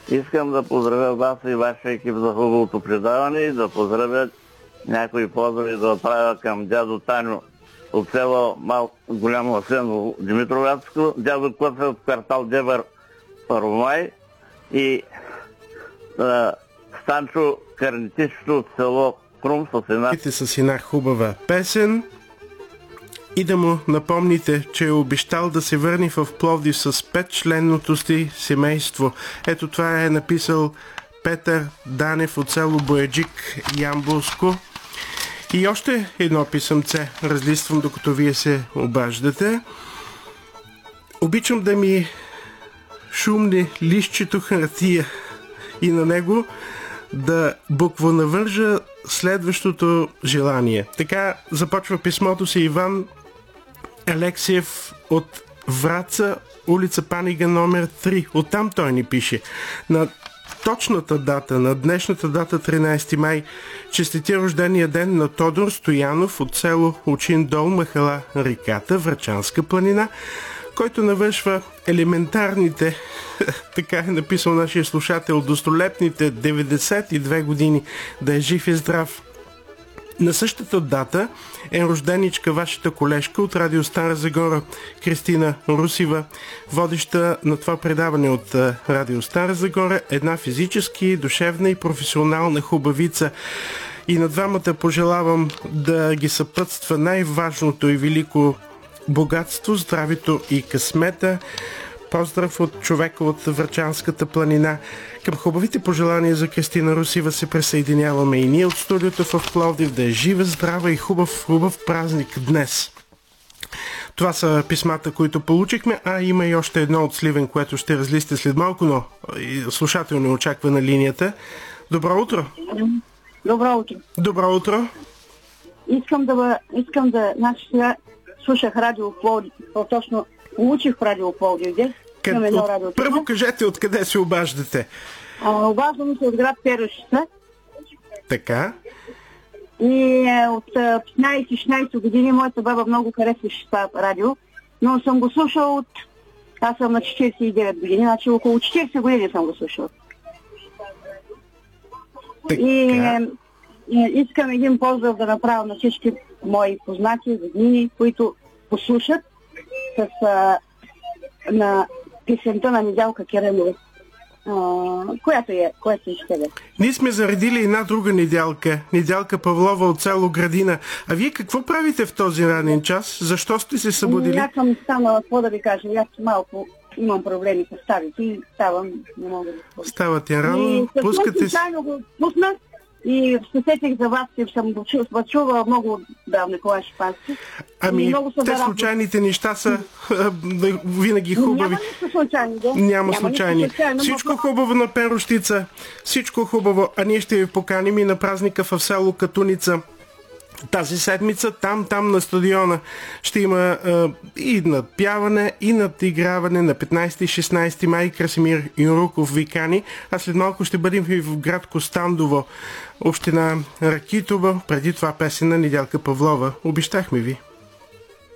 Искам да поздравя вас и вашия екип за хубавото предаване и да поздравя някои поздрави да отправя към дядо Таню от село Голямо Асеново, Димитровградско, дядо Коцев от квартал Дебър, Първомай и Станчо Карнитичето от село Крум с една хубава песен и да му напомните, че е обещал да се върне в Пловдив с 5-членното си семейство. Ето това е написал Петър Данев от село Бояджик, Ямболско. И още едно писъмце разлиствам, докато вие се обаждате. Обичам да ми шумне листчето хартия и на него да буквонавържа следващото желание. Така започва писмото си Иван Алексиев от Враца, улица Панига номер 3. Оттам той ни пише. На точната дата, на днешната дата 13 май, честити рождения ден на Тодор Стоянов от село Очин дол, махала Реката, Врачанска планина, който навършва елементарните, така е написал нашия слушател, достолепните 92 години, да е жив и здрав. На същата дата е рожденичка вашата колежка от Радио Стара Загора, Кристина Русева, водеща на това предаване от Радио Стара Загора, една физически, душевна и професионална хубавица. И на двамата пожелавам да ги съпътства най-важното и велико богатство, здравето и късмета. Поздрав от човека от Врачанската планина. Към хубавите пожелания за Кристина Русева се присъединяваме и ние от студиото в Пловдив. Да е жива, здрава и хубав празник днес. Това са писмата, които получихме, а има и още едно от Сливен, което ще разлисте след малко, но слушател не очаква на линията. Добро утро! Добро утро! Добро утро! Искам да сега слушах радио Пловдив, точно получих радио Пловдив. Първо кажете откъде се обаждате. Обаждам се от град Перущица. Така. И от 15-16 години моята баба много харесваше това радио, но съм го слушал аз съм на 49 години, значи около 40 години съм го слушал. Така. И искам един поздрав да направя на всички мои познати, роднини, които послушат на песента на Недялка Керенова, която ще да. Ние сме заредили една друга Недялка Павлова от село Градина. А вие какво правите в този ранен час? Защо сте се събудили? Аз съм станала, какво да ви кажа, аз малко имам проблеми с ставите и ставам, не мога да... Ставате рано, пускате си... го пусна и се сетих за вас, че съм чувала много давно Николай Шипански. Ами, те случайните неща са винаги хубави. Няма нищо случайно, да? Няма случайни. Всичко хубаво на Перущица, всичко хубаво, а ние ще ви поканим и на празника в село Катуница. Тази седмица там на стадиона ще има и надпяване, и надиграване на 15 и 16 май. Красимир Юруков викани, а след малко ще бъдем и в град Костандово, община Ракитово. Преди това песен на Недялка Павлова. Обещахме ви.